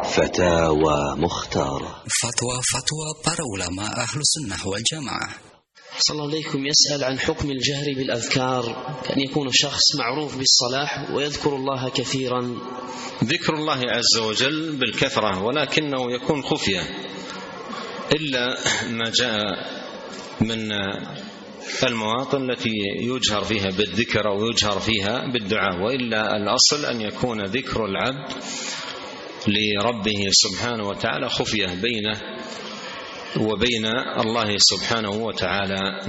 فتاوى مختارة. فتوى para ulama أهل السنة والجماعة. صلى الله عليكم يسأل عن حكم الجهر بالأذكار، كأن يكون شخص معروف بالصلاح ويذكر الله كثيرا. ذكر الله عز وجل بالكثرة ولكنه يكون خفية، إلا ما جاء من المواطن التي يجهر فيها بالذكر أو يجهر فيها بالدعاء، وإلا الأصل أن يكون ذكر العبد لربه سبحانه وتعالى خفية بينه وبين Allah subhanahu wa ta'ala.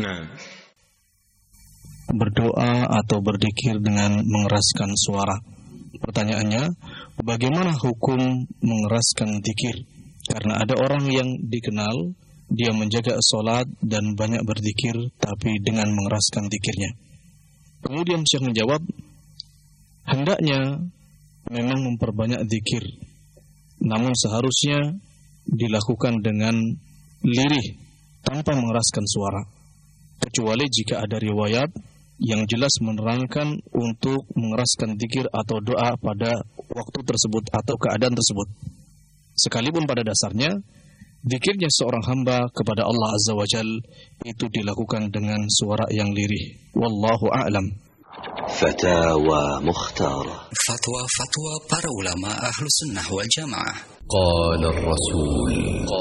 Berdoa atau berzikir dengan mengeraskan suara. Pertanyaannya, bagaimana hukum mengeraskan zikir? Karena ada orang yang dikenal dia menjaga salat dan banyak berzikir tapi dengan mengeraskan zikirnya. Kemudian Syekh menjawab, hendaknya memang memperbanyak zikir, namun seharusnya dilakukan dengan lirih tanpa mengeraskan suara, kecuali jika ada riwayat yang jelas menerangkan untuk mengeraskan zikir atau doa pada waktu tersebut atau keadaan tersebut. Sekalipun pada dasarnya zikirnya seorang hamba kepada Allah Azza wa Jal itu dilakukan dengan suara yang lirih. Wallahu a'lam. Fatawa Mukhtara. Fatwa para ulama ahlu sunnah wal jamaah. قال الرسول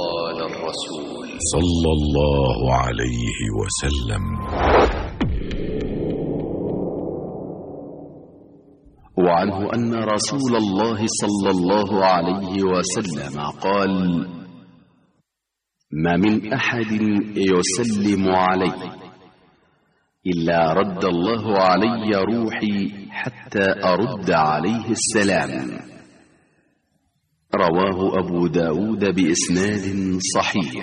صلى الله عليه وسلم وعنه أن رسول الله صلى الله عليه وسلم قال ما من أحد يسلم علي إلا رد الله علي روحي حتى أرد عليه السلام رواه أبو داود بإسناد صحيح.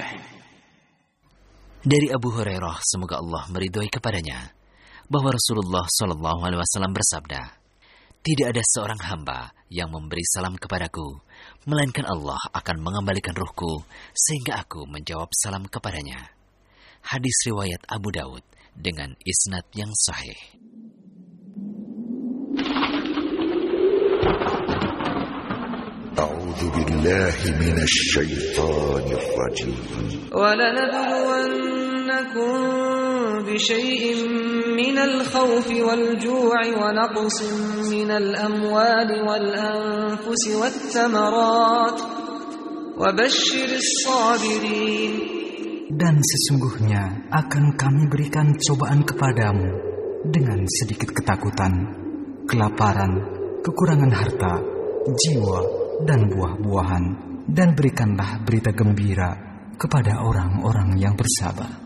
Dari Abu Hurairah, semoga Allah meridhoi kepadanya, bahwa Rasulullah sallallahu alaihi wasallam bersabda, tidak ada seorang hamba yang memberi salam kepadaku, melainkan Allah akan mengembalikan ruhku sehingga aku menjawab salam kepadanya. Hadis riwayat Abu Daud dengan isnad yang sahih. أعوذ بالله من الشيطان الرجيم ولنبلونكم بشيء من الخوف والجوع ونقص من الأموال والأنفس والثمرات وبشر الصابرين. Dan sesungguhnya akan kami berikan cobaan kepadamu dengan sedikit ketakutan, kelaparan, kekurangan harta, jiwa, dan buah-buahan, dan berikanlah berita gembira kepada orang-orang yang bersabar.